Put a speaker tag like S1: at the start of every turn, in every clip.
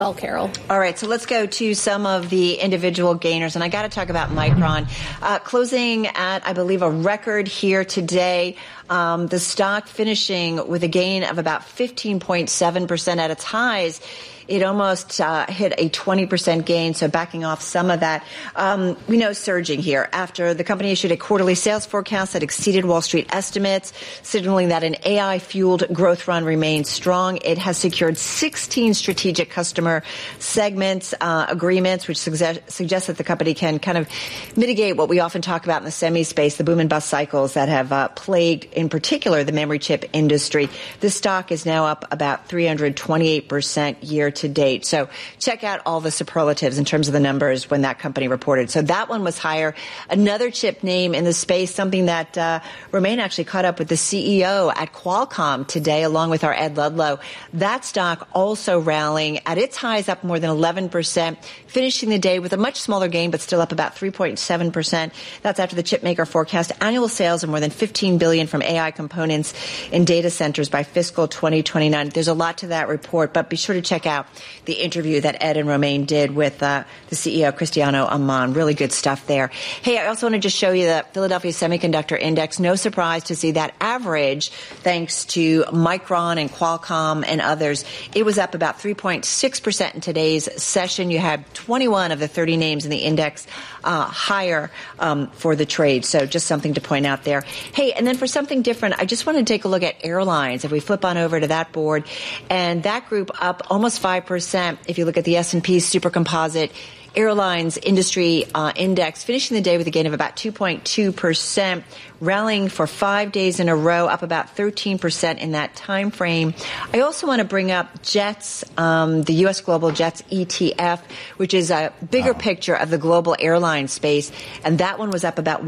S1: Well, Carol.
S2: All right, so let's go to some of the individual gainers, and I got to talk about Micron. Closing at, I believe, a record here today. The stock finishing with a gain of about 15.7% at its highs. It almost hit a 20% gain, so backing off some of that. We know surging here after the company issued a quarterly sales forecast that exceeded Wall Street estimates, signaling that an AI-fueled growth run remains strong. It has secured 16 strategic customer segments, agreements, which suggests that the company can kind of mitigate what we often talk about in the semi space, the boom and bust cycles that have plagued, in particular, the memory chip industry. This stock is now up about 328% year to date. So check out all the superlatives in terms of the numbers when that company reported. So that one was higher. Another chip name in the space, something that Romain actually caught up with the CEO at Qualcomm today, along with our Ed Ludlow. That stock also rallying at its highs, up more than 11%, finishing the day with a much smaller gain, but still up about 3.7%. That's after the chip maker forecast annual sales of more than $15 billion from AI components in data centers by fiscal 2029. There's a lot to that report, but be sure to check out the interview that Ed and Romain did with the CEO, Cristiano Amon. Really good stuff there. Hey, I also want to just show you the Philadelphia Semiconductor Index. No surprise to see that average, thanks to Micron and Qualcomm and others. It was up about 3.6% in today's session. You had 21 of the 30 names in the index higher for the trade. So just something to point out there. Hey, and then for something different, I just want to take a look at airlines. If we flip on over to that board, and that group up almost 5%. If you look at the S&P Super Composite Airlines Industry Index, finishing the day with a gain of about 2.2%, rallying for 5 days in a row, up about 13% in that time frame. I also want to bring up JETS, the U.S. Global JETS ETF, which is a bigger picture of the global airline space, and that one was up about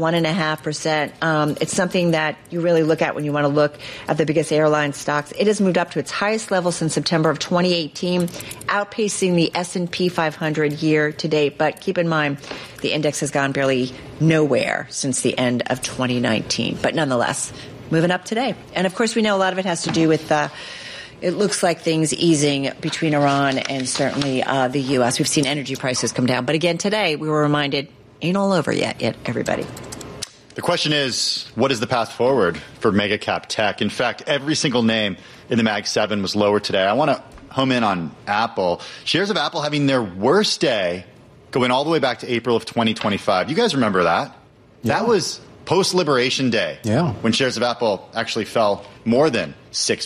S2: 1.5%. It's something that you really look at when you want to look at the biggest airline stocks. It has moved up to its highest level since September of 2018, outpacing the S&P 500 year to date. But keep in mind, the index has gone barely nowhere since the end of 2019. But nonetheless, moving up today. And of course, we know a lot of it has to do with it looks like things easing between Iran and certainly the U.S. We've seen energy prices come down. But again, today, we were reminded, ain't all over yet, everybody.
S3: The question is, what is the path forward for mega cap tech? In fact, every single name in the Mag 7 was lower today. I want to home in on Apple. Shares of Apple having their worst day going all the way back to April of 2025. You guys remember that? Yeah. That was post-Liberation Day, when shares of Apple actually fell more than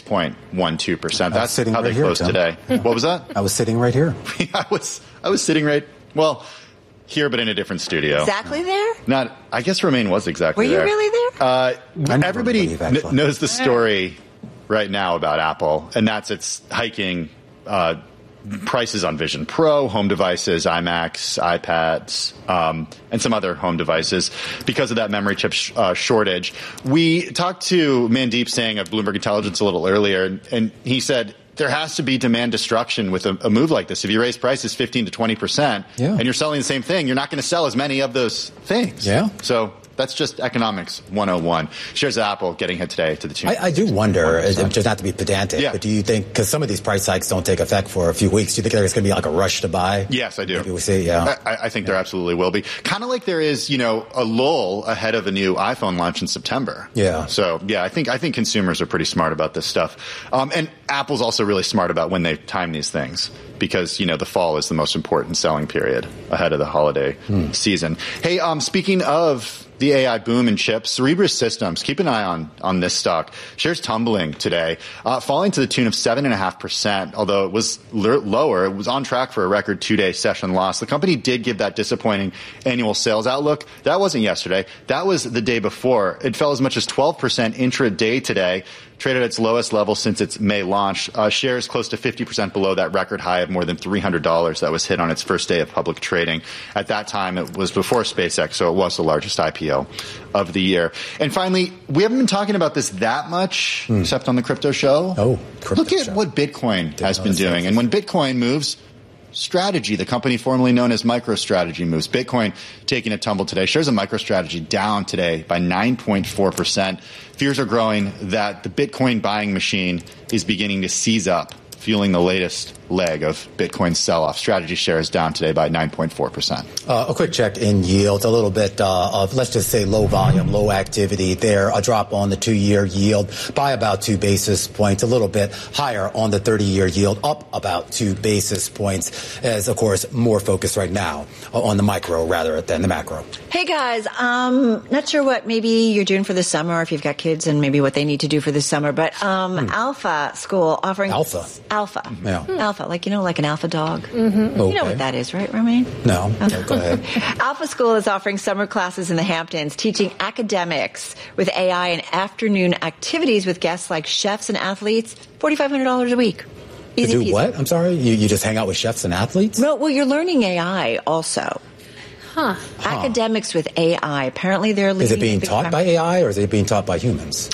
S3: 6.12%. That's how they closed today. What was that?
S4: I was sitting right here.
S3: I was sitting right, here, but in a different studio.
S2: Exactly there?
S3: I guess Romain was exactly there.
S2: Were you really there?
S3: Everybody knows the story right now about Apple, and that's its hiking prices on Vision Pro, home devices, iMacs, iPads, and some other home devices because of that memory chip shortage. We talked to Mandeep Singh of Bloomberg Intelligence a little earlier, and he said there has to be demand destruction with a move like this. If you raise prices 15 to 20%, and you're selling the same thing, you're not going to sell as many of those things. Yeah. So that's just economics 101. Shares of Apple getting hit today to the tune.
S4: I do wonder, just not to be pedantic, but do you think, because some of these price hikes don't take effect for a few weeks, do you think there's going to be like a rush to buy?
S3: Yes, I do.
S4: Maybe we'll see,
S3: I think there absolutely will be. Kind of like there is, a lull ahead of a new iPhone launch in September. Yeah. So, I think consumers are pretty smart about this stuff. And Apple's also really smart about when they time these things because, the fall is the most important selling period ahead of the holiday season. Hey, speaking of the AI boom in chips, Cerebras Systems, keep an eye on this stock. Shares tumbling today, falling to the tune of 7.5%, although it was lower. It was on track for a record 2-day session loss. The company did give that disappointing annual sales outlook. That wasn't yesterday. That was the day before. It fell as much as 12% intraday today, traded at its lowest level since its May launch. Shares close to 50% below that record high of more than $300 that was hit on its first day of public trading. At that time, it was before SpaceX, so it was the largest IPO of the year. And finally, we haven't been talking about this that much, except on the crypto show. Look at what Bitcoin has been doing. And when Bitcoin moves, Strategy, the company formerly known as MicroStrategy, moves. Bitcoin taking a tumble today. Shares of MicroStrategy down today by 9.4%. Fears are growing that the Bitcoin buying machine is beginning to seize up, fueling the latest leg of Bitcoin's sell-off. Strategy shares down today by 9.4%.
S4: A quick check in yield, a little bit of, let's just say, low volume, low activity there. A drop on the 2-year yield by about 2 basis points, a little bit higher on the 30-year yield, up about 2 basis points, as, of course, more focus right now on the micro rather than the macro.
S2: Hey, guys, not sure what maybe you're doing for the summer, or if you've got kids and maybe what they need to do for the summer, but Alpha School offering...
S4: Alpha?
S2: Yeah. Alpha, like an alpha dog.
S4: Mm-hmm.
S2: You know what that is, right, Romaine?
S4: No. Go ahead.
S2: Alpha School is offering summer classes in the Hamptons, teaching academics with AI and afternoon activities with guests like chefs and athletes, $4,500 a week. Easy
S4: to do
S2: peasy.
S4: What? I'm sorry? You just hang out with chefs and athletes?
S2: No, well, you're learning AI also. Academics with AI. Apparently they're leading.
S4: Is it being taught by AI or is it being taught by humans?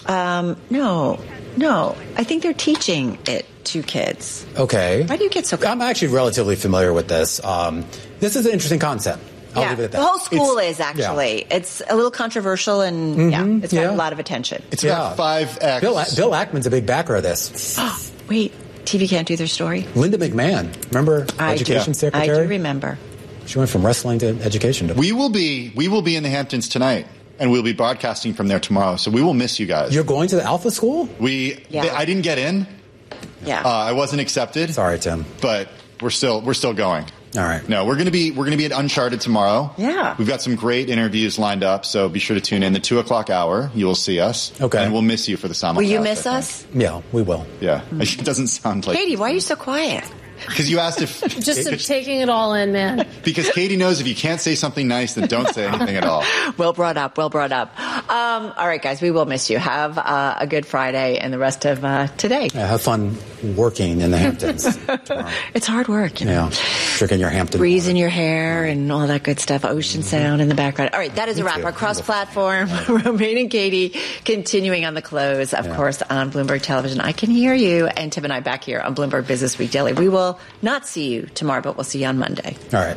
S2: No. I think they're teaching it to kids.
S4: Okay.
S2: Why do you get so...
S4: I'm actually relatively familiar with this. This is an interesting concept. I'll leave it at that.
S2: The whole school is actually. Yeah. It's a little controversial and it's got a lot of attention.
S3: It's got 5X.
S4: Bill Ackman's a big backer of this.
S2: Wait, TV can't do their story?
S4: Linda McMahon, remember? Education Secretary?
S2: I do remember.
S4: She went from wrestling to education.
S3: We will be in the Hamptons tonight, and we'll be broadcasting from there tomorrow. So we will miss you guys.
S4: You're going to the Alpha School?
S3: I didn't get in.
S2: Yeah.
S3: I wasn't accepted.
S4: Sorry, Tim.
S3: But we're still going.
S4: All right.
S3: No, we're going to be at Uncharted tomorrow.
S2: Yeah.
S3: We've got some great interviews lined up, so be sure to tune in. The 2:00 hour, you will see us.
S4: Okay.
S3: And we'll miss you for the simulcast.
S2: Will you miss us?
S4: Yeah, we will.
S3: Yeah. It doesn't sound like...
S2: Katie, why are you so quiet?
S3: Because you asked if...
S1: Just taking it all in, man.
S3: Because Katie knows if you can't say something nice, then don't say anything at all.
S2: Well brought up. All right, guys, we will miss you. Have a good Friday and the rest of today.
S4: Yeah, have fun working in the Hamptons tomorrow.
S2: It's hard work, you know.
S4: Yeah, drinking your Hampton
S2: breeze in your hair and all that good stuff. Ocean sound in the background. All right, that is a wrap. Our cross-platform, Romaine and Katie, continuing on the close, of course, on Bloomberg Television. I Can Hear You, and Tim and I back here on Bloomberg Business Week Daily. We will not see you tomorrow, but we'll see you on Monday.
S4: All right.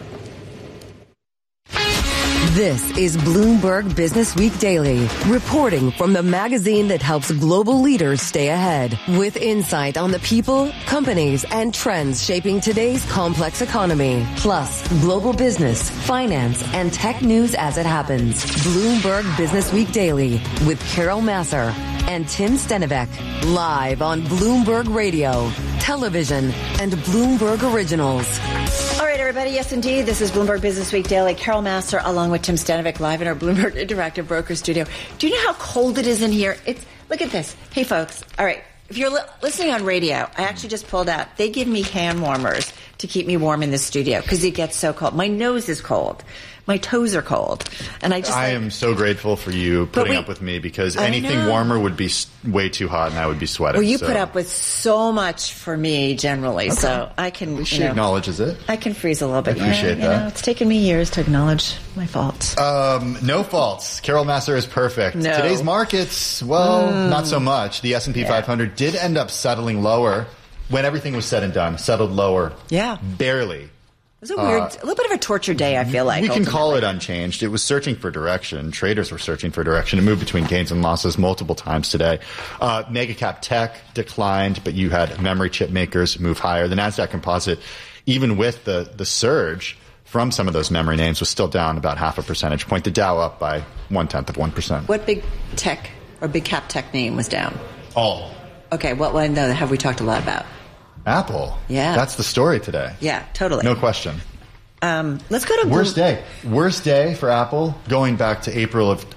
S5: This is Bloomberg Business Week Daily, reporting from the magazine that helps global leaders stay ahead, with insight on the people, companies, and trends shaping today's complex economy, plus global business, finance, and tech news as it happens. Bloomberg Business Week Daily with Carol Massar and Tim Stenivek, live on Bloomberg Radio, television, and Bloomberg Originals.
S2: All right, everybody. Yes, indeed. This is Bloomberg Business Week Daily. Carol Massar along with Tim Stenivek live in our Bloomberg Interactive Broker Studio. Do you know how cold it is in here? Look at this. Hey, folks. All right. If you're listening on radio, I actually just pulled out. They give me hand warmers to keep me warm in the studio because it gets so cold. My nose is cold. My toes are cold. And I
S3: am so grateful for you putting up with me because anything warmer would be way too hot and I would be sweating.
S2: Well, you put up with so much for me generally, so I can...
S3: She acknowledges it.
S2: I can freeze a little bit.
S3: I appreciate that.
S2: It's taken me years to acknowledge my faults.
S3: No faults. Carol Massar is perfect.
S2: No.
S3: Today's markets, not so much. The S&P 500 did end up settling lower when everything was said and done. Settled lower.
S2: Yeah.
S3: Barely.
S2: It was a little bit of a torture day, I feel like.
S3: We can call it unchanged. It was searching for direction. Traders were searching for direction. It moved between gains and losses multiple times today. Mega cap tech declined, but you had memory chip makers move higher. The NASDAQ composite, even with the surge from some of those memory names, was still down about 0.5 percentage point. The Dow up by 0.1%.
S2: What big tech or big cap tech name was down?
S3: All.
S2: Okay, what one though have we talked a lot about?
S3: Apple.
S2: Yeah.
S3: That's the story today.
S2: Yeah, totally.
S3: No question.
S2: Let's go to
S3: Worst day for Apple going back to April of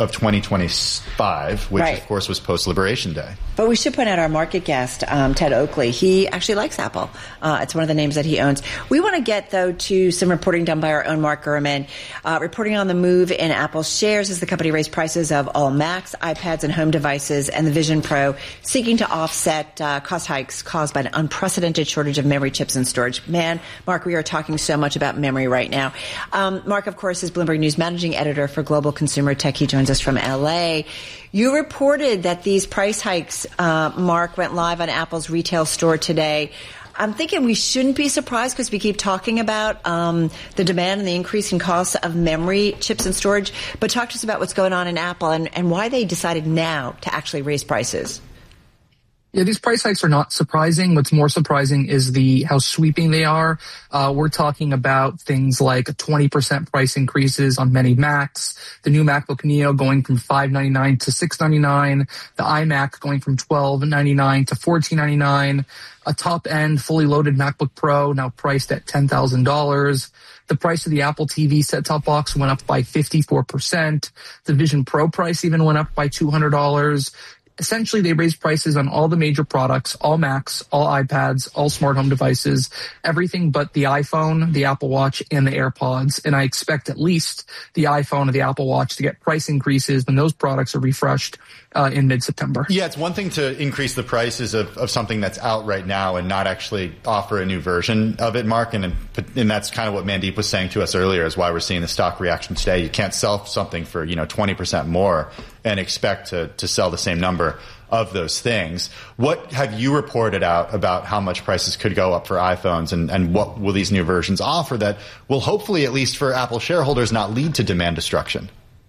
S3: 2025, which of course was post-Liberation Day.
S2: But we should point out our market guest, Ted Oakley. He actually likes Apple. It's one of the names that he owns. We want to get, though, to some reporting done by our own Mark Gurman. Reporting on the move in Apple shares as the company raised prices of all Macs, iPads, and home devices, and the Vision Pro, seeking to offset cost hikes caused by an unprecedented shortage of memory chips and storage. Man, Mark, we are talking so much about memory right now. Mark, of course, is Bloomberg News managing editor for Global Consumer Tech. He joins us from L.A. You reported that these price hikes, Mark, went live on Apple's retail store today. I'm thinking we shouldn't be surprised because we keep talking about the demand and the increasing costs of memory chips and storage. But talk to us about what's going on in Apple and why they decided now to actually raise prices.
S6: Yeah, these price hikes are not surprising. What's more surprising is how sweeping they are. We're talking about things like 20% price increases on many Macs, the new MacBook Neo going from $599 to $699, the iMac going from $1299 to $1499, a top-end fully loaded MacBook Pro now priced at $10,000. The price of the Apple TV set-top box went up by 54%. The Vision Pro price even went up by $200. Essentially, they raised prices on all the major products, all Macs, all iPads, all smart home devices, everything but the iPhone, the Apple Watch, and the AirPods. And I expect at least the iPhone and the Apple Watch to get price increases when those products are refreshed in mid-September.
S3: Yeah, it's one thing to increase the prices of something that's out right now and not actually offer a new version of it, Mark. And that's kind of what Mandeep was saying to us earlier, is why we're seeing the stock reaction today. You can't sell something for 20% more and expect to sell the same number of those things. What have you reported out about how much prices could go up for iPhones, and what will these new versions offer that will hopefully, at least for Apple shareholders, not lead to demand destruction?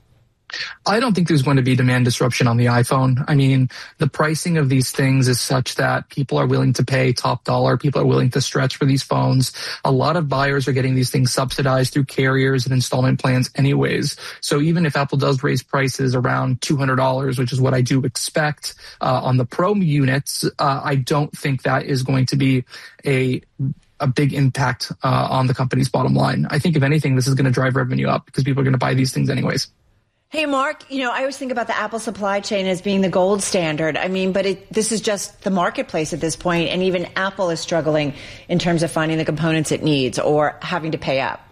S6: I don't think there's going to be demand disruption on the iPhone. I mean, the pricing of these things is such that people are willing to pay top dollar. People are willing to stretch for these phones. A lot of buyers are getting these things subsidized through carriers and installment plans anyways. So even if Apple does raise prices around $200, which is what I do expect on the Pro units, I don't think that is going to be a big impact on the company's bottom line. I think if anything, this is going to drive revenue up because people are going to buy these things anyways.
S2: Hey, Mark, I always think about the Apple supply chain as being the gold standard. I mean, but this is just the marketplace at this point, and even Apple is struggling in terms of finding the components it needs or having to pay up.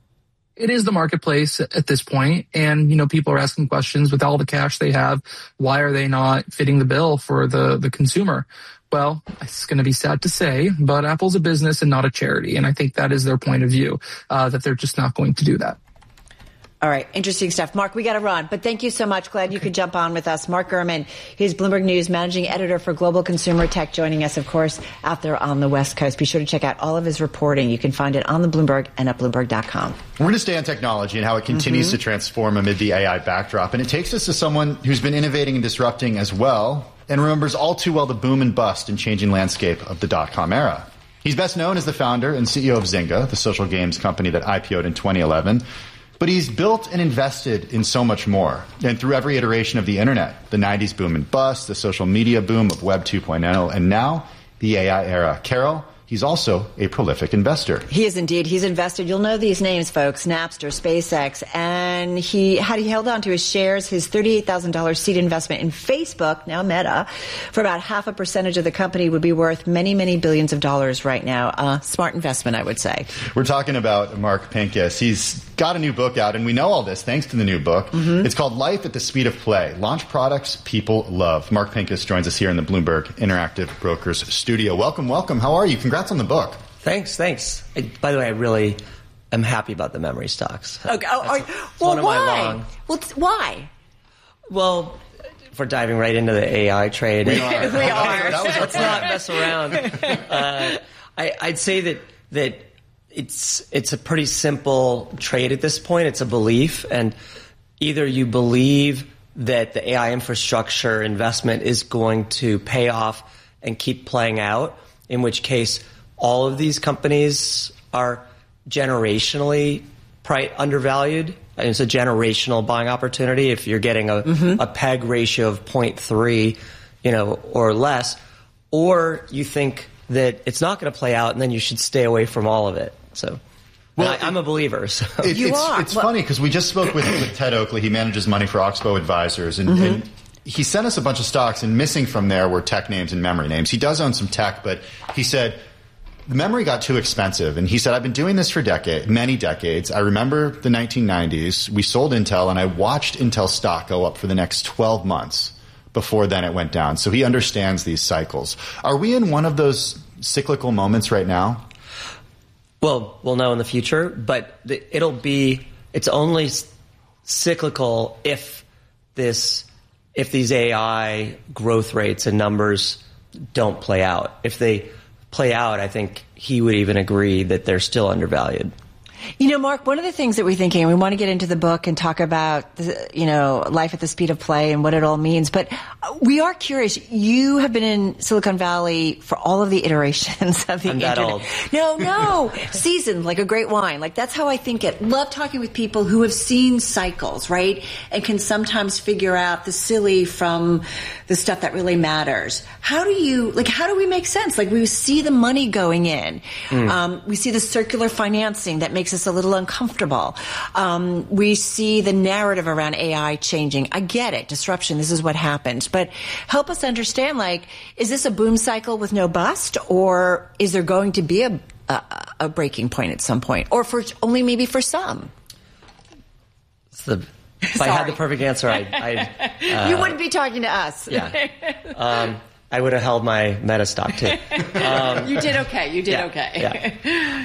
S6: It is the marketplace at this point, and, people are asking questions with all the cash they have. Why are they not fitting the bill for the consumer? Well, it's going to be sad to say, but Apple's a business and not a charity, and I think that is their point of view, that they're just not going to do that.
S2: All right. Interesting stuff. Mark, we got to run, but thank you so much. Glad you could jump on with us. Mark Gurman, he's Bloomberg News managing editor for Global Consumer Tech, joining us, of course, out there on the West Coast. Be sure to check out all of his reporting. You can find it on the Bloomberg and at Bloomberg.com.
S3: We're going to stay on technology and how it continues to transform amid the AI backdrop. And it takes us to someone who's been innovating and disrupting as well, and remembers all too well the boom and bust and changing landscape of the dot-com era. He's best known as the founder and CEO of Zynga, the social games company that IPO'd in 2011. But he's built and invested in so much more. And through every iteration of the internet, the 90s boom and bust, the social media boom of Web 2.0, and now the AI era. Carol, he's also a prolific investor.
S2: He is indeed. He's invested. You'll know these names, folks. Napster, SpaceX. And he held on to his shares, his $38,000 seed investment in Facebook, now Meta, for about 0.5% of the company would be worth many, many billions of dollars right now. Smart investment, I would say. We're
S3: talking about Mark Pincus. He's got a new book out, and we know all this thanks to the new book. It's called Life at the Speed of Play. Launch products people love. Mark Pincus joins us here in the Bloomberg Interactive Brokers studio. Welcome. How are you? Congrats on the book.
S7: Thanks. By the way, I really am happy about the memory stocks.
S2: Okay.
S7: Why?
S2: Why?
S7: Well, if we're diving right into the AI trade.
S2: We are.
S7: Let's not mess around. I'd say that it's a pretty simple trade at this point. It's a belief, and either you believe that the AI infrastructure investment is going to pay off and keep playing out, in which case all of these companies are generationally undervalued. And it's a generational buying opportunity if you're getting a PEG ratio of 0.3, or less, or you think that it's not going to play out and then you should stay away from all of it. So, I'm a believer. So.
S3: It's funny because we just spoke with Ted Oakley. He manages money for Oxbow Advisors, and he sent us a bunch of stocks, and missing from there were tech names and memory names. He does own some tech, but he said the memory got too expensive. And he said, I've been doing this for many decades. I remember the 1990s. We sold Intel, and I watched Intel stock go up for the next 12 months. Before then it went down. So he understands these cycles. Are we in one of those cyclical moments right now?
S7: Well, we'll know in the future, but it's only cyclical if these AI growth rates and numbers don't play out. If they play out, I think he would even agree that they're still undervalued.
S2: Mark, one of the things that we're thinking, we want to get into the book and talk about, life at the speed of play and what it all means. But we are curious. You have been in Silicon Valley for all of the iterations of the internet.
S7: That old.
S2: No. Seasoned like a great wine. Like, that's how I think it. Love talking with people who have seen cycles, right? And can sometimes figure out the silly from the stuff that really matters. How do we make sense? Like, we see the money going in. We see the circular financing that makes us a little uncomfortable. We see the narrative around AI changing. I get it. Disruption. This is what happens. But help us understand, like, is this a boom cycle with no bust, or is there going to be a breaking point at some point, or maybe for some?
S7: If I had the perfect answer,
S2: you wouldn't be talking to us.
S7: Yeah. I would have held my Meta stock too.
S2: You did okay. Okay.
S7: Yeah.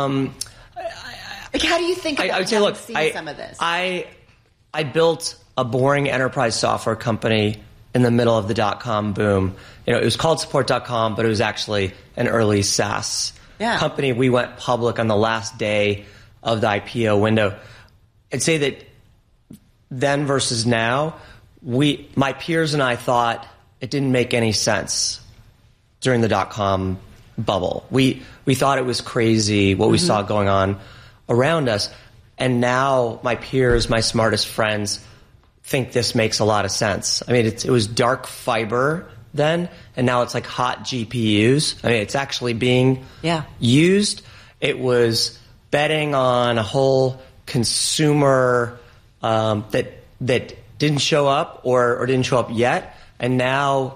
S2: Like, how do you think about
S7: I would say, look,
S2: some of this?
S7: I built a boring enterprise software company in the middle of the .com boom. It was called Support.com, but it was actually an early SaaS company. We went public on the last day of the IPO window. I'd say that then versus now, my peers and I thought it didn't make any sense during the .com bubble. We thought it was crazy what we saw going on around us. And now my peers, my smartest friends, think this makes a lot of sense. I mean, it was dark fiber then, and now it's like hot GPUs. I mean, it's actually being used. It was betting on a whole consumer that didn't show up or didn't show up yet, and now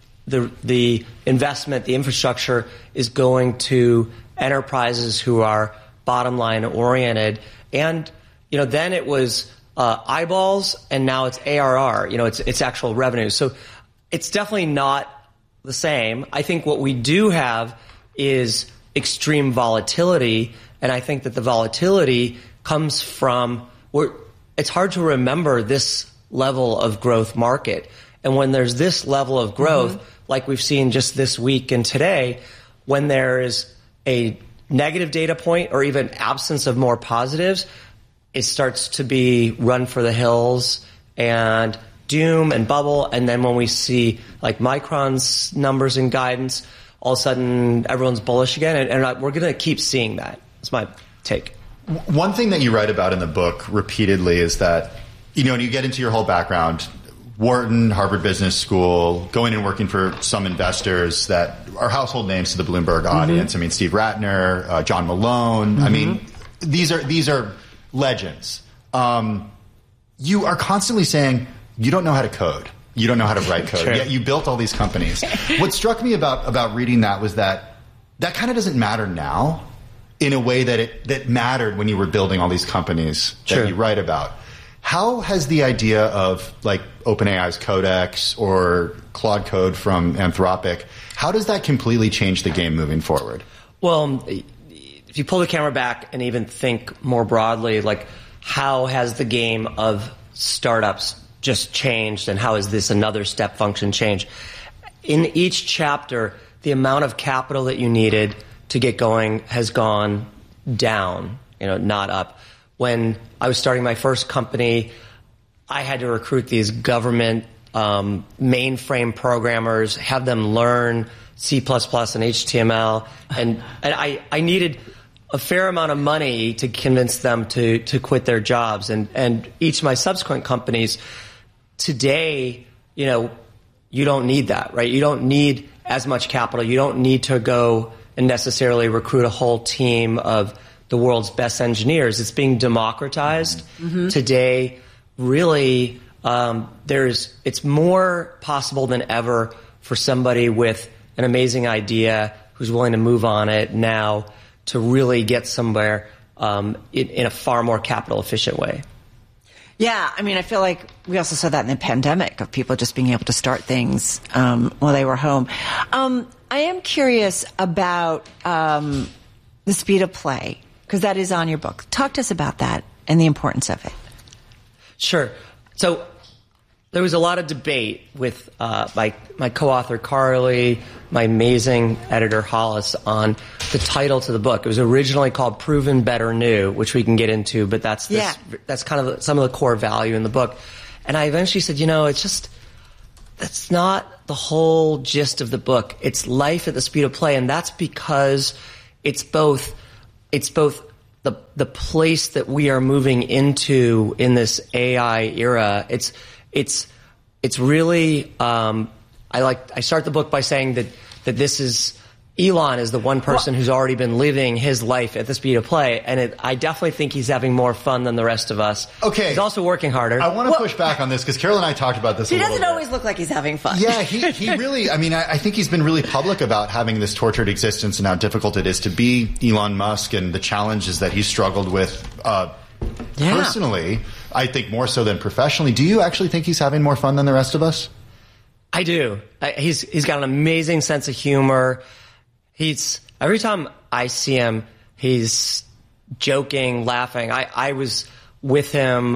S7: the investment, the infrastructure is going to enterprises who are bottom line oriented. And then it was eyeballs, and now it's ARR. It's actual revenue. So it's definitely not the same. I think what we do have is extreme volatility, and I think that the volatility comes from it's hard to remember this level of growth market. And when there's this level of growth, like we've seen just this week and today, when there is a negative data point or even absence of more positives, it starts to be run for the hills and doom and bubble. And then when we see like Micron's numbers and guidance, all of a sudden everyone's bullish again. And we're going to keep seeing that. That's my take.
S3: One thing that you write about in the book repeatedly is that, when you get into your whole background, Wharton, Harvard Business School, going and working for some investors that are household names to the Bloomberg audience. I mean, Steve Ratner, John Malone. I mean, these are legends. You are constantly saying you don't know how to code. You don't know how to write code.
S7: Sure.
S3: Yet you built all these companies. What struck me about reading that was that kind of doesn't matter now in a way that mattered when you were building all these companies that you write about. How has the idea of like OpenAI's Codex or Claude Code from Anthropic, how does that completely change the game moving forward?
S7: Well, if you pull the camera back and even think more broadly, like how has the game of startups just changed, and how is this another step function change? In each chapter, the amount of capital that you needed to get going has gone down, not up. When I was starting my first company, I had to recruit these government mainframe programmers, have them learn C++ and HTML, and I needed a fair amount of money to convince them to quit their jobs. And each of my subsequent companies today, you don't need that, right? You don't need as much capital. You don't need to go and necessarily recruit a whole team of the world's best engineers. It's being democratized today. Really, it's more possible than ever for somebody with an amazing idea who's willing to move on it now to really get somewhere in a far more capital efficient way.
S2: Yeah, I mean, I feel like we also saw that in the pandemic of people just being able to start things while they were home. I am curious about the speed of play, because that is on your book. Talk to us about that and the importance of it.
S7: Sure. So there was a lot of debate with my co-author Carly, my amazing editor Hollis, on the title to the book. It was originally called Proven Better New, which we can get into, but that's kind of some of the core value in the book. And I eventually said, that's not the whole gist of the book. It's life at the speed of play, and that's because it's both the place that we are moving into in this AI era. It's really, I start the book by saying that this is, Elon is the one person who's already been living his life at the speed of play, and I definitely think he's having more fun than the rest of us.
S3: Okay.
S7: He's also working harder.
S3: I want to push back on this because Carol and I talked about this a little bit.
S2: He doesn't always look like he's having fun.
S3: Yeah, he really, I think he's been really public about having this tortured existence and how difficult it is to be Elon Musk and the challenges that he's struggled with personally, I think more so than professionally. Do you actually think he's having more fun than the rest of us?
S7: I do. He's got an amazing sense of humor. Every time I see him, he's joking, laughing. I was with him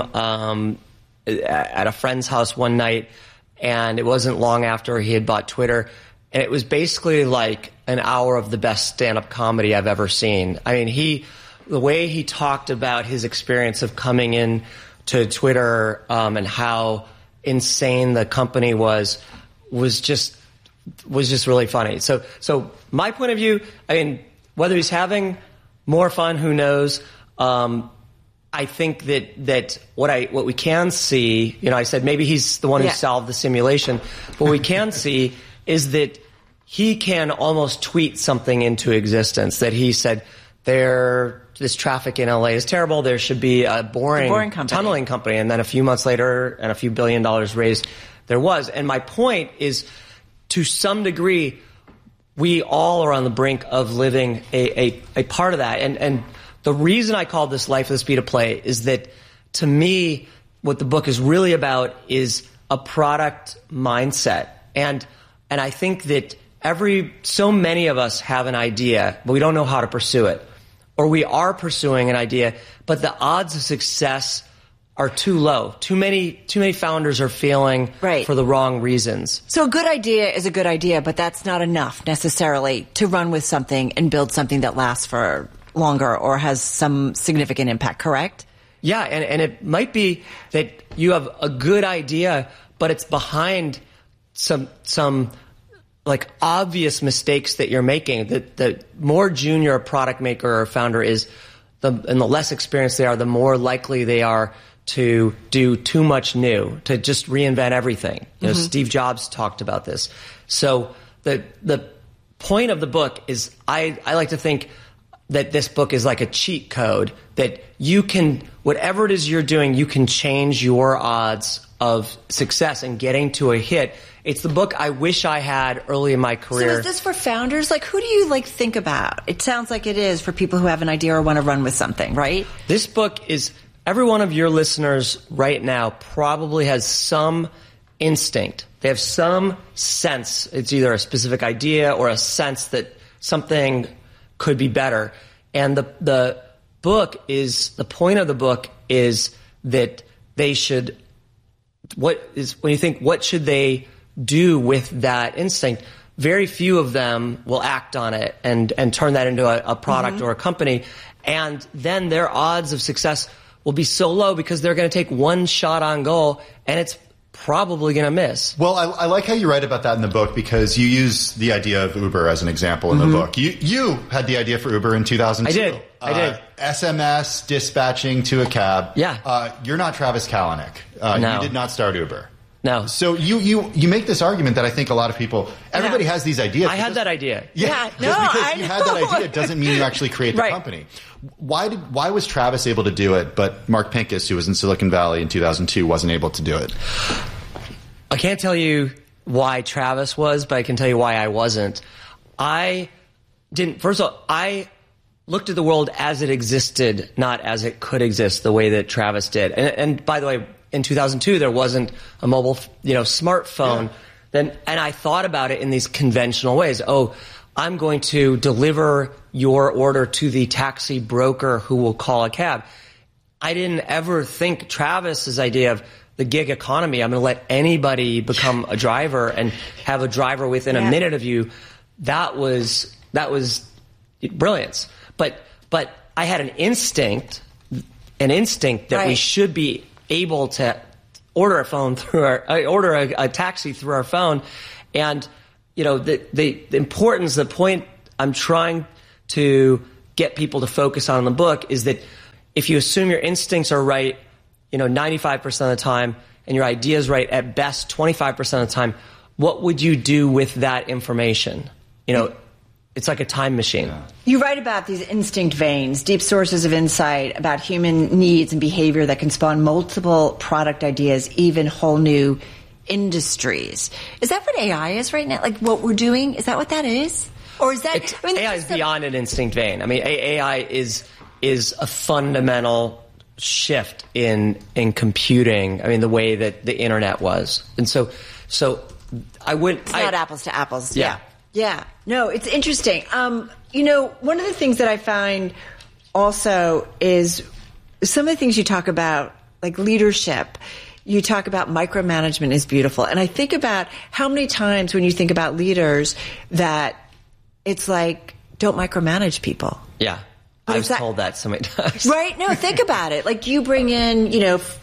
S7: at a friend's house one night, and it wasn't long after he had bought Twitter, and it was basically like an hour of the best stand-up comedy I've ever seen. I mean, the way he talked about his experience of coming in to Twitter and how insane the company was just really funny. So my point of view, whether he's having more fun, who knows? I think that what we can see, I said maybe he's the one who solved the simulation. What we can see is that he can almost tweet something into existence. That he said, this traffic in LA is terrible. There should be a boring tunneling company. And then a few months later, and a few $1 billion raised, there was. And my point is, to some degree, we all are on the brink of living a part of that. And the reason I called this Life at the Speed of Play is that, to me, what the book is really about is a product mindset. And I think that so many of us have an idea, but we don't know how to pursue it. Or we are pursuing an idea, but the odds of success are too low. Too many founders are failing for the wrong reasons.
S2: So a good idea is a good idea, but that's not enough necessarily to run with something and build something that lasts for longer or has some significant impact, correct?
S7: Yeah, and it might be that you have a good idea, but it's behind some like obvious mistakes that you're making. The more junior a product maker or founder is, and the less experienced they are, the more likely they are to do too much new, to just reinvent everything. Steve Jobs talked about this. So the point of the book is, I like to think that this book is like a cheat code, that you can, whatever it is you're doing, you can change your odds of success and getting to a hit. It's the book I wish I had early in my career.
S2: So is this for founders? Like, who do you think about? It sounds like it is for people who have an idea or want to run with something, right?
S7: This book is, every one of your listeners right now probably has some instinct. They have some sense. It's either a specific idea or a sense that something could be better. And the point of the book is that they should, when you think, what should they do with that instinct? Very few of them will act on it and turn that into a product or a company. And then their odds of success will be so low because they're going to take one shot on goal, and it's probably going to miss.
S3: Well, I like how you write about that in the book, because you use the idea of Uber as an example in the book. You had the idea for Uber in 2002.
S7: I did.
S3: SMS dispatching to a cab.
S7: Yeah.
S3: You're not Travis Kalanick.
S7: No.
S3: You did not start Uber.
S7: No.
S3: So you make this argument that I think a lot of people, everybody has these ideas.
S7: I had that idea.
S3: Yeah. Just because you had that idea doesn't mean you actually create the company. Why was Travis able to do it, but Mark Pincus, who was in Silicon Valley in 2002, wasn't able to do it?
S7: I can't tell you why Travis was, but I can tell you why I wasn't. First of all, I looked at the world as it existed, not as it could exist, the way that Travis did. And by the way, in 2002, there wasn't a mobile, smartphone. And I thought about it in these conventional ways. Oh, I'm going to deliver your order to the taxi broker who will call a cab. I didn't ever think Travis's idea of the gig economy. I'm going to let anybody become a driver and have a driver within a minute of you. That was brilliance. But I had an instinct that we should be able to order a taxi through our phone. And, the importance, the point I'm trying to get people to focus on in the book is that if you assume your instincts are right, 95% of the time, and your idea is right at best 25% of the time, what would you do with that information? It's like a time machine. Yeah.
S2: You write about these instinct veins, deep sources of insight about human needs and behavior that can spawn multiple product ideas, even whole new industries. Is that what AI is right now? Like what we're doing? Is that what that is? Or is that...
S7: AI is beyond an instinct vein. I mean, AI is a fundamental shift in computing. I mean, the way that the internet was. And so I would...
S2: It's not apples to apples.
S7: Yeah.
S2: Yeah. No, it's interesting. One of the things that I find also is some of the things you talk about, like leadership. You talk about micromanagement is beautiful. And I think about how many times when you think about leaders that it's like, don't micromanage people.
S7: Yeah. I was told that so many times.
S2: Right? No, think about it. Like you bring in,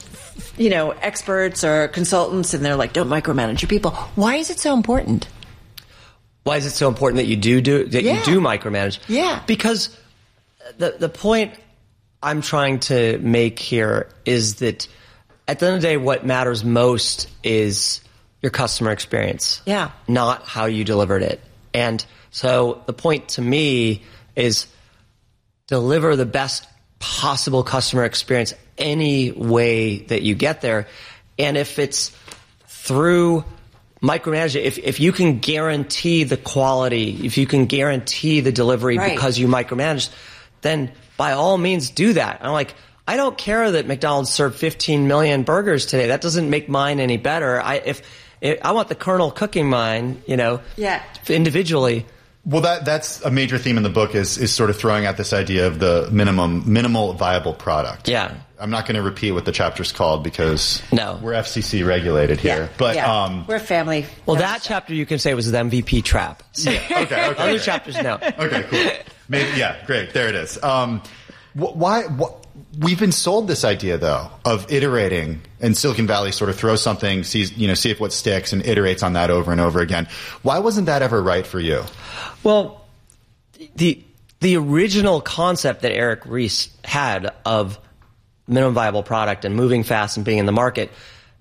S2: experts or consultants and they're like, don't micromanage your people. Why is it so important?
S7: Why is it so important that you do micromanage?
S2: Yeah.
S7: Because the point I'm trying to make here is that at the end of the day, what matters most is your customer experience.
S2: Yeah.
S7: Not how you delivered it. And so the point to me is deliver the best possible customer experience any way that you get there. And if it's through micromanaging, if you can guarantee the quality, if you can guarantee the delivery because you micromanaged, then by all means do that. I'm like, I don't care that McDonald's served 15 million burgers today. That doesn't make mine any better. I want the Colonel cooking mine, individually.
S3: Well, that's a major theme in the book is sort of throwing out this idea of the minimal viable product.
S7: Yeah.
S3: I'm not going to repeat what the chapter's called because we're FCC regulated here.
S2: Yeah.
S3: But
S2: we're family.
S7: Well, that chapter you can say was the MVP trap. So.
S3: Okay.
S7: Other chapters, no.
S3: Okay, cool. Maybe, great. There it is. Why we've been sold this idea though of iterating, and Silicon Valley sort of throws something, see if what sticks, and iterates on that over and over again. Why wasn't that ever right for you?
S7: Well, the original concept that Eric Ries had of minimum viable product and moving fast and being in the market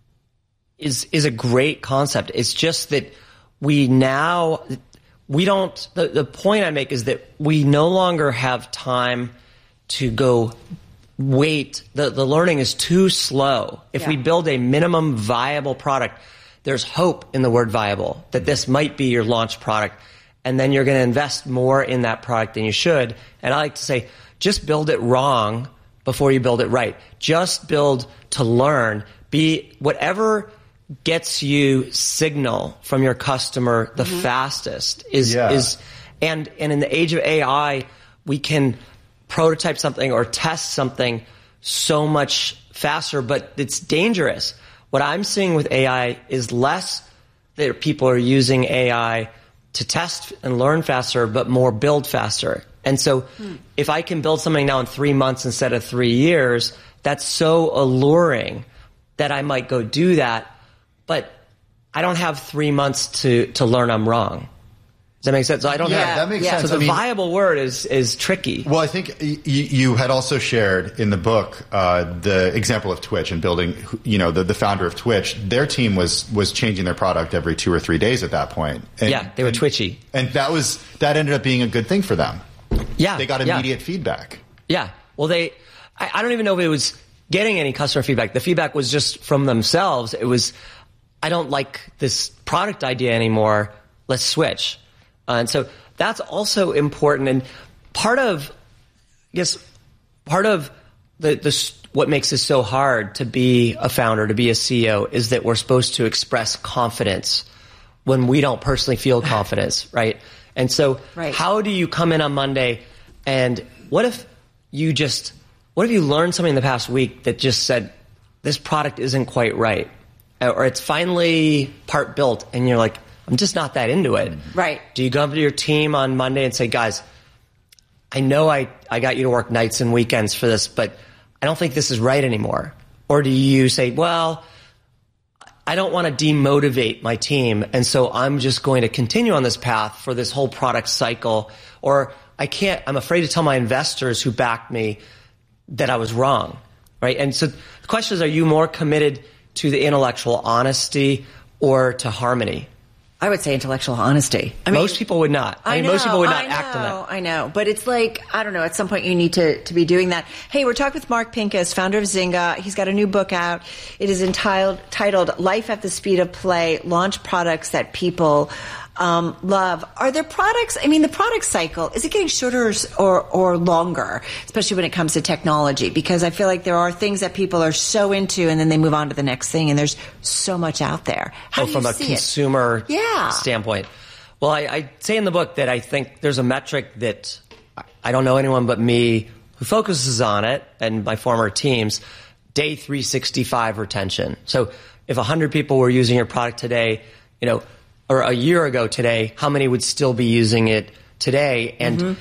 S7: is a great concept. It's just that the point I make is that we no longer have time to go wait. The learning is too slow. If we build a minimum viable product, there's hope in the word viable, that this might be your launch product. And then you're going to invest more in that product than you should. And I like to say, just build it wrong before you build it right. Just build to learn. Be whatever gets you signal from your customer the fastest is and in the age of AI, we can prototype something or test something so much faster, but it's dangerous. What I'm seeing with AI is less that people are using AI to test and learn faster, but more build faster. And so if I can build something now in 3 months instead of 3 years, that's so alluring that I might go do that. But I don't have 3 months to learn I'm wrong. Does that make sense? So I don't have
S3: that makes sense.
S7: So the viable word is tricky.
S3: Well, I think you had also shared in the book the example of Twitch and building, the founder of Twitch. Their team was changing their product every 2 or 3 days at that point. And,
S7: they were twitchy.
S3: And that ended up being a good thing for them.
S7: Yeah.
S3: They got immediate feedback.
S7: Yeah. Well, I don't even know if it was getting any customer feedback. The feedback was just from themselves. It was, I don't like this product idea anymore. Let's switch. And so that's also important. And part of what makes this so hard to be a founder, to be a CEO, is that we're supposed to express confidence when we don't personally feel confidence, right? And so how do you come in on Monday and what if you learned something in the past week that this product isn't quite right, or it's finally part built, and you're like, I'm just not that into it.
S2: Right.
S7: Do you go up to your team on Monday and say, guys, I know I got you to work nights and weekends for this, but I don't think this is right anymore? Or do you say, well, I don't want to demotivate my team, and so I'm just going to continue on this path for this whole product cycle, or I'm afraid to tell my investors who backed me that I was wrong, right? And so the question is, are you more committed to the intellectual honesty or to harmony?
S2: I would say intellectual honesty.
S7: Most people would not. Most people would not act on that.
S2: I know. But it's like, I don't know, at some point you need to be doing that. Hey, we're talking with Mark Pincus, founder of Zynga. He's got a new book out. It is titled Life at the Speed of Play, Launch Products That People love. Are there products, the product cycle, is it getting shorter or longer, especially when it comes to technology? Because I feel like there are things that people are so into and then they move on to the next thing, and there's so much out there. How do you
S7: from a
S2: see
S7: consumer standpoint? Well, I say in the book that I think there's a metric that I don't know anyone but me who focuses on it, and my former teams, day 365 retention. So if 100 people were using your product today, or a year ago today, how many would still be using it today?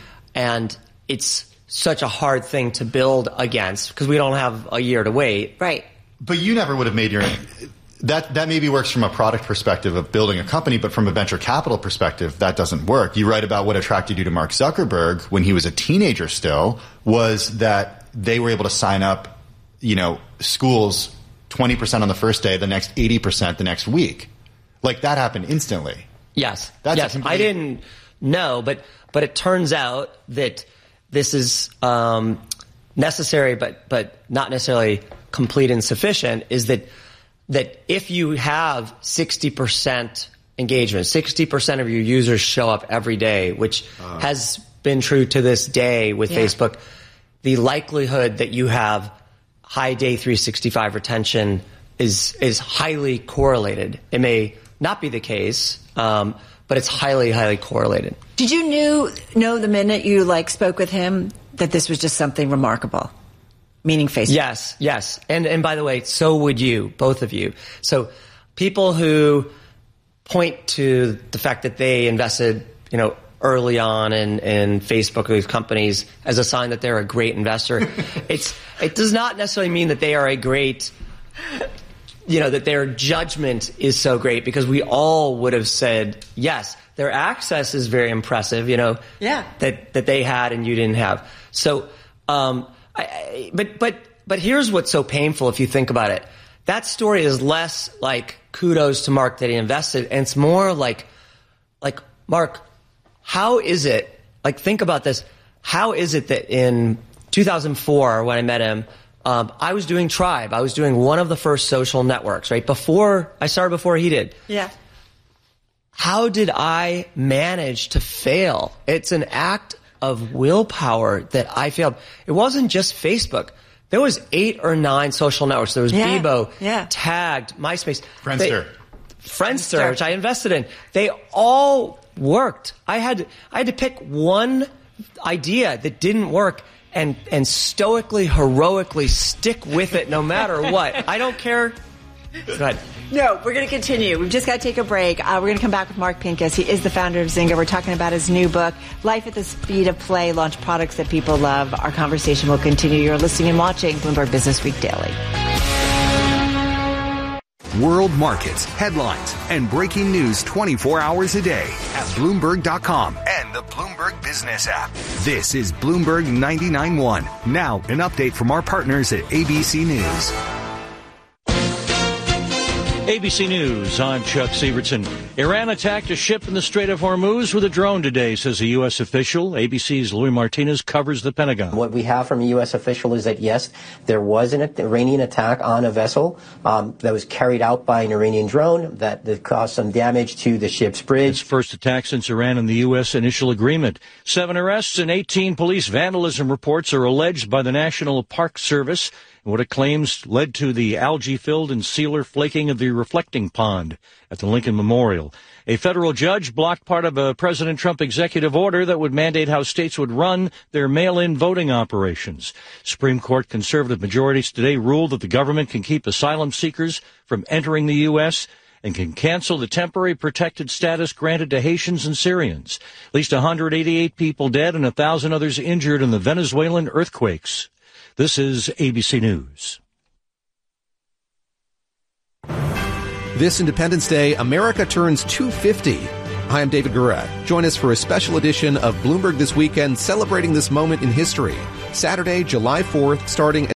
S7: And it's such a hard thing to build against because we don't have a year to wait.
S2: Right.
S3: But you never would have made that maybe works from a product perspective of building a company, but from a venture capital perspective, that doesn't work. You write about what attracted you to Mark Zuckerberg when he was a teenager still was that they were able to sign up, schools 20% on the first day, the next 80% the next week. Like that happened instantly.
S7: Yes. I didn't know, but it turns out that this is necessary, but not necessarily complete and sufficient. Is that if you have 60% engagement, 60% of your users show up every day, which has been true to this day with Facebook, the likelihood that you have high day 365 retention is highly correlated. It may not be the case, but it's highly, highly correlated.
S2: Did you know the minute you spoke with him that this was just something remarkable? Meaning Facebook.
S7: Yes. And by the way, so would you, both of you. So people who point to the fact that they invested, early on in Facebook or these companies as a sign that they're a great investor, it does not necessarily mean that they are a great, that their judgment is so great, because we all would have said, yes, their access is very impressive, that they had and you didn't have. So, but here's what's so painful if you think about it. That story is less like kudos to Mark that he invested, and it's more like Mark, how is it, think about this, how is it that in 2004 when I met him, I was doing Tribe. I was doing one of the first social networks, right? I started before he did.
S2: Yeah.
S7: How did I manage to fail? It's an act of willpower that I failed. It wasn't just Facebook. There was 8 or 9 social networks. There was Bebo, Tagged, MySpace. Friendster, which I invested in. They all worked. I had to pick one idea that didn't work and stoically, heroically stick with it no matter what. I don't care. Go ahead.
S2: No, we're going to continue. We've just got to take a break. We're going to come back with Mark Pincus. He is the founder of Zynga. We're talking about his new book, Life at the Speed of Play, Launch Products That People Love. Our conversation will continue. You're listening and watching Bloomberg Business Week Daily.
S8: World markets, headlines, and breaking news 24 hours a day at Bloomberg.com and the Bloomberg Business app. This is Bloomberg 99.1. Now, an update from our partners at ABC News.
S9: ABC News, I'm Chuck Sievertson. Iran attacked a ship in the Strait of Hormuz with a drone today, says a U.S. official. ABC's Louis Martinez covers the Pentagon.
S10: What we have from a U.S. official is that, yes, there was an Iranian attack on a vessel that was carried out by an Iranian drone that caused some damage to the ship's bridge.
S9: It's first attack since Iran and the U.S. initial agreement. 7 arrests and 18 police vandalism reports are alleged by the National Park Service. What it claims led to the algae-filled and sealer flaking of the reflecting pond at the Lincoln Memorial. Venezuela. A federal judge blocked part of a President Trump executive order that would mandate how states would run their mail-in voting operations. Supreme Court conservative majorities today ruled that the government can keep asylum seekers from entering the U.S. and can cancel the temporary protected status granted to Haitians and Syrians. At least 188 people dead and 1,000 others injured in the Venezuelan earthquakes. This is ABC News.
S11: This Independence Day, America turns 250. Hi, I'm David Guerra. Join us for a special edition of Bloomberg This Weekend, celebrating this moment in history. Saturday, July 4th, starting